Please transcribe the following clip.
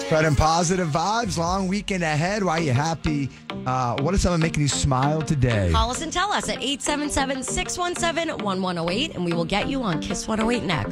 Spreading positive vibes. Long weekend ahead. Why are you happy? What is someone making you smile today? Call us and tell us at 877-617-1108, and we will get you on Kiss 108 next.